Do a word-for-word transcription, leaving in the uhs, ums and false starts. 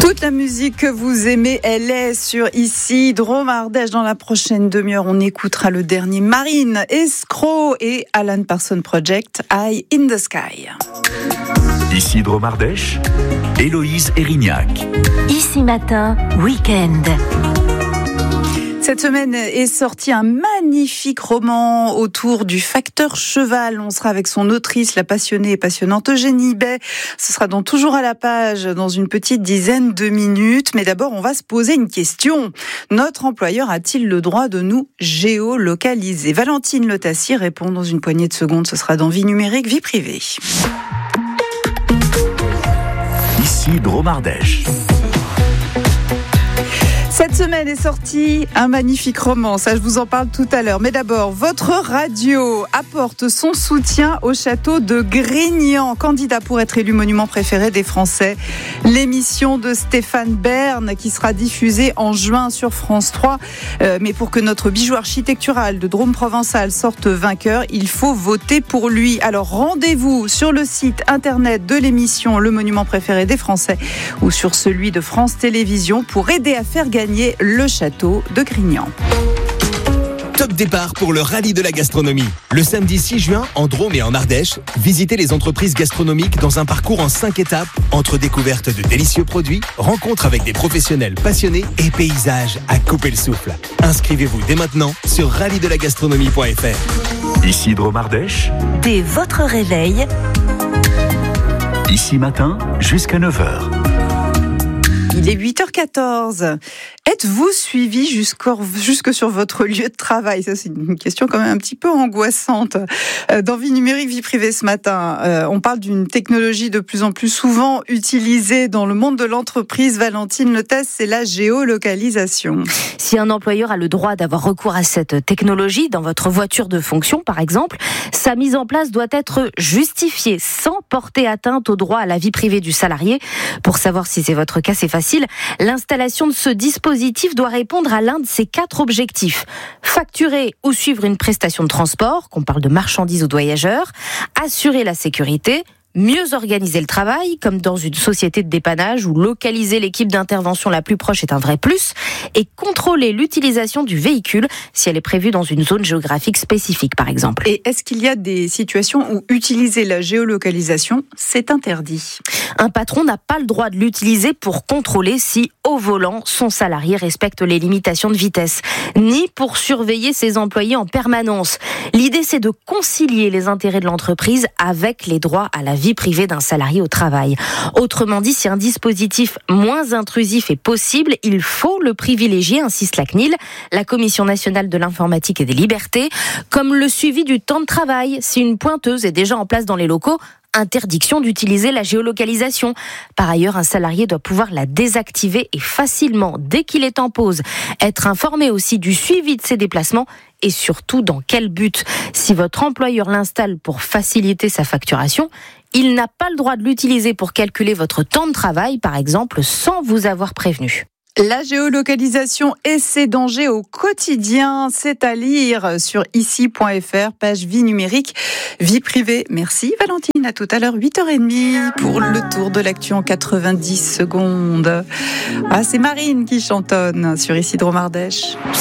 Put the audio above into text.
Toute la musique que vous aimez, elle est sur ici, Drôme Ardèche. Dans la prochaine demi-heure, on écoutera le dernier Marine, Escroc et Alan Parsons Project, Eye in the Sky. Ici Drôme Ardèche, Héloïse Erignac. Ici Matin, week-end. Cette semaine est sorti un magnifique roman autour du facteur cheval. On sera avec son autrice, la passionnée et passionnante Eugénie Bay. Ce sera donc toujours à la page dans une petite dizaine de minutes. Mais d'abord, on va se poser une question. Notre employeur a-t-il le droit de nous géolocaliser ? Valentine Letassi répond dans une poignée de secondes. Ce sera dans Vie numérique, vie privée. Ici Drôme Ardèche. Cette semaine est sorti un magnifique roman, ça je vous en parle tout à l'heure. Mais d'abord, votre radio apporte son soutien au château de Grignan, candidat pour être élu monument préféré des Français. L'émission de Stéphane Bern qui sera diffusée en juin sur France trois. Euh, mais pour que notre bijou architectural de Drôme Provençal sorte vainqueur, il faut voter pour lui. Alors rendez-vous sur le site internet de l'émission Le monument préféré des Français ou sur celui de France Télévisions pour aider à faire gagner le château de Grignan. Top départ pour le rallye de la gastronomie. Le samedi six juin, en Drôme et en Ardèche, visitez les entreprises gastronomiques dans un parcours en cinq étapes, entre découvertes de délicieux produits, rencontres avec des professionnels passionnés et paysages à couper le souffle. Inscrivez-vous dès maintenant sur rallye de la gastronomie point f r. Ici Drôme Ardèche. Dès votre réveil, Ici matin, jusqu'à neuf heures. Il est huit heures quatorze. Êtes-vous suivi jusque sur votre lieu de travail ? Ça, c'est une question quand même un petit peu angoissante. Dans Vie numérique, vie privée ce matin, on parle d'une technologie de plus en plus souvent utilisée dans le monde de l'entreprise. Valentine Letassi, c'est la géolocalisation. Si un employeur a le droit d'avoir recours à cette technologie dans votre voiture de fonction, par exemple, sa mise en place doit être justifiée sans porter atteinte au droit à la vie privée du salarié. Pour savoir si c'est votre cas, c'est facile. L'installation de ce dispositif doit répondre à l'un de ces quatre objectifs. Facturer ou suivre une prestation de transport, qu'on parle de marchandises ou de voyageurs, assurer la sécurité, mieux organiser le travail, comme dans une société de dépannage où localiser l'équipe d'intervention la plus proche est un vrai plus, et contrôler l'utilisation du véhicule si elle est prévue dans une zone géographique spécifique, par exemple. Et est-ce qu'il y a des situations où utiliser la géolocalisation, c'est interdit ? Un patron n'a pas le droit de l'utiliser pour contrôler si, au volant, son salarié respecte les limitations de vitesse, ni pour surveiller ses employés en permanence. L'idée, c'est de concilier les intérêts de l'entreprise avec les droits à la vie privée d'un salarié au travail. Autrement dit, si un dispositif moins intrusif est possible, il faut le privilégier, insiste la C N I L, la Commission nationale de l'informatique et des libertés, comme le suivi du temps de travail. Si une pointeuse est déjà en place dans les locaux, interdiction d'utiliser la géolocalisation. Par ailleurs, un salarié doit pouvoir la désactiver et facilement, dès qu'il est en pause, être informé aussi du suivi de ses déplacements et surtout dans quel but. Si votre employeur l'installe pour faciliter sa facturation, il n'a pas le droit de l'utiliser pour calculer votre temps de travail, par exemple, sans vous avoir prévenu. La géolocalisation et ses dangers au quotidien, c'est à lire sur ici point f r, page vie numérique, vie privée. Merci Valentine, à tout à l'heure, huit heures trente pour le tour de l'actu en quatre-vingt-dix secondes. Ah, c'est Marine qui chantonne sur ici Drôme Ardèche.